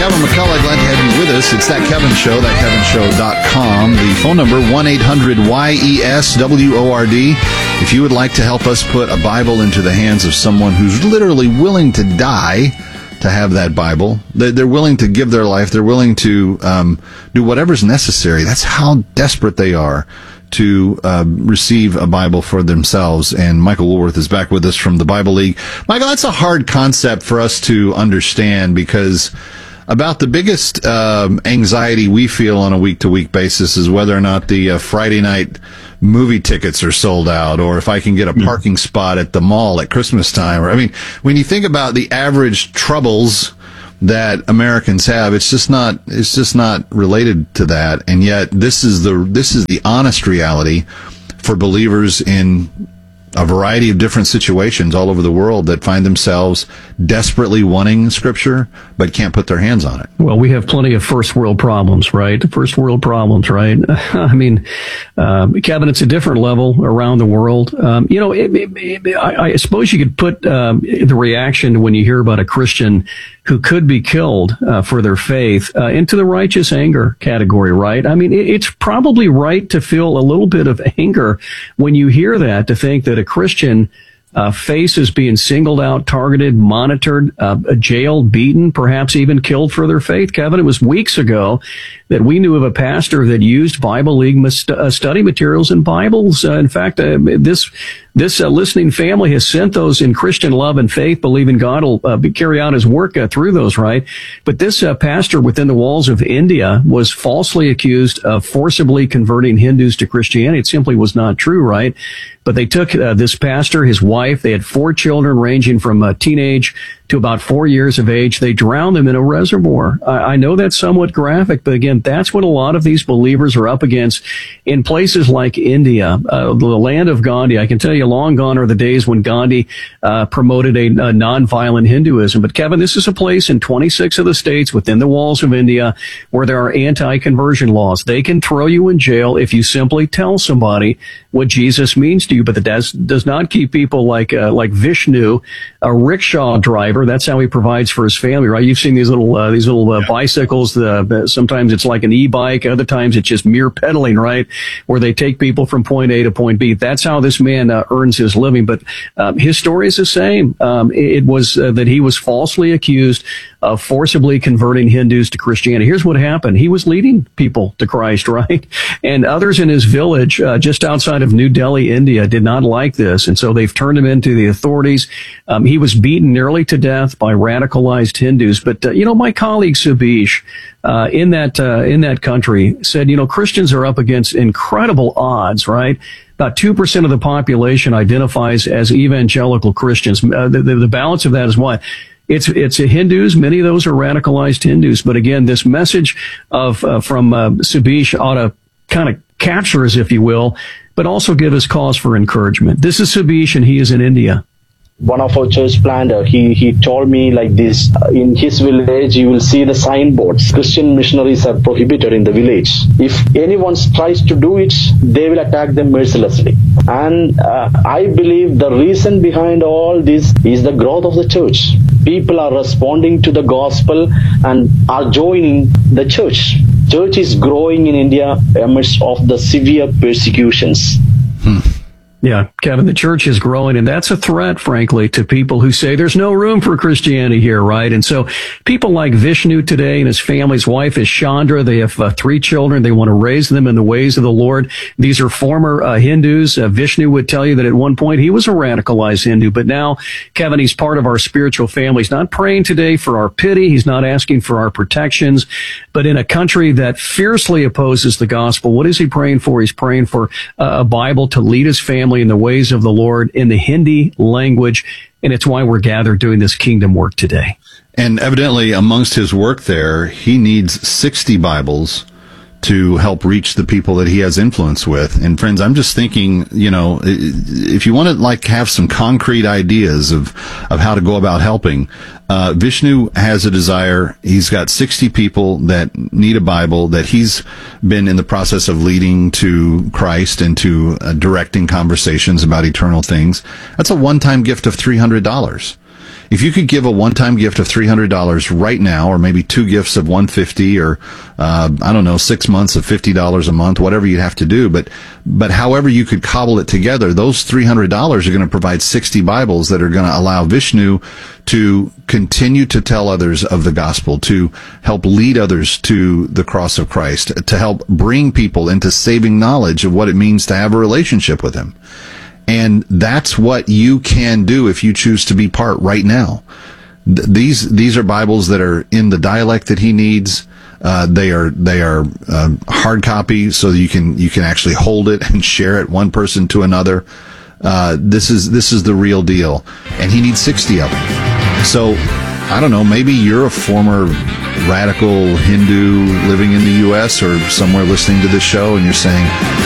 Kevin McCullough. Glad to have you with us. It's That Kevin Show, thatkevinshow.com. The phone number, 1-800-YES-WORD. If you would like to help us put a Bible into the hands of someone who's literally willing to die to have that Bible, they're willing to give their life, they're willing to do whatever's necessary. That's how desperate they are to receive a Bible for themselves. And Michael Woolworth is back with us from the Bible League. Michael, that's a hard concept for us to understand, because about the biggest anxiety we feel on a week-to-week basis is whether or not the Friday night movie tickets are sold out, or if I can get a parking spot at the mall at Christmas time. Or, I mean, when you think about the average troubles that Americans have, it's just not related to that. And yet this is the honest reality for believers in a variety of different situations all over the world that find themselves desperately wanting Scripture but can't put their hands on it. Well, we have plenty of first world problems, right? I mean, Kevin, it's a different level around the world. I suppose you could put the reaction when you hear about a Christian who could be killed for their faith into the righteous anger category, right? I mean, it's probably right to feel a little bit of anger when you hear that, to think that a Christian faces being singled out, targeted, monitored, jailed, beaten, perhaps even killed for their faith. Kevin, it was weeks ago that we knew of a pastor that used Bible League study materials and Bibles. In fact, this listening family has sent those in Christian love and faith, believing God will carry out his work through those, right? But this pastor within the walls of India was falsely accused of forcibly converting Hindus to Christianity. It simply was not true, right? But they took this pastor, his wife, they had 4 children ranging from teenage to about 4 years of age. They drowned them in a reservoir. I know that's somewhat graphic, but again, that's what a lot of these believers are up against in places like India, the land of Gandhi. I can tell you, long gone are the days when Gandhi promoted a nonviolent Hinduism. But Kevin, this is a place in 26 of the states within the walls of India where there are anti-conversion laws. They can throw you in jail if you simply tell somebody what Jesus means to you. But that does not keep people like Vishnu, a rickshaw driver. That's how he provides for his family, right? You've seen these little bicycles. Sometimes it's like an e-bike. Other times it's just mere pedaling, right? Where they take people from point A to point B. That's how this man earns his living. But his story is the same. It was that he was falsely accused of forcibly converting Hindus to Christianity. Here's what happened. He was leading people to Christ, right? And others in his village, just outside of New Delhi, India, did not like this. And so they've turned him into the authorities. He was beaten nearly to death by radicalized Hindus. But, my colleague Subish, in that country said, Christians are up against incredible odds, right? About 2% of the population identifies as evangelical Christians. The balance of that is what? It's Hindus. Many of those are radicalized Hindus. But again, this message from Subish ought to kind of capture us, if you will, but also give us cause for encouragement. This is Subish, and he is in India. One of our church planter, he told me like this: in his village you will see the signboards, Christian missionaries are prohibited in the village. If anyone tries to do it, they will attack them mercilessly. And I believe the reason behind all this is the growth of the church. People are responding to the gospel and are joining the church. Church is growing in India amidst of the severe persecutions. Yeah, Kevin, the church is growing, and that's a threat, frankly, to people who say there's no room for Christianity here, right? And so people like Vishnu today and his family's wife is Chandra. They have 3 children. They want to raise them in the ways of the Lord. These are former Hindus. Vishnu would tell you that at one point he was a radicalized Hindu, but now, Kevin, he's part of our spiritual family. He's not praying today for our pity. He's not asking for our protections. But in a country that fiercely opposes the gospel, what is he praying for? He's praying for a Bible to lead his family in the ways of the Lord in the Hindi language, and it's why we're gathered doing this kingdom work today. And evidently, amongst his work there, he needs 60 Bibles to help reach the people that he has influence with. And friends, I'm just thinking, if you want to have some concrete ideas of how to go about helping, Vishnu has a desire. He's got 60 people that need a Bible that he's been in the process of leading to Christ and to directing conversations about eternal things. That's a one-time gift of $300. If you could give a one-time gift of $300 right now, or maybe two gifts of $150, or I don't know, 6 months of $50 a month, whatever you'd have to do, but however you could cobble it together, those $300 are going to provide 60 Bibles that are going to allow Vishnu to continue to tell others of the gospel, to help lead others to the cross of Christ, to help bring people into saving knowledge of what it means to have a relationship with Him. And that's what you can do if you choose to be part right now. These are Bibles that are in the dialect that he needs. They are hard copy, so that you can actually hold it and share it one person to another. This is the real deal, and he needs 60 of them. So I don't know, maybe you're a former radical Hindu living in the U.S. or somewhere listening to this show, and you're saying,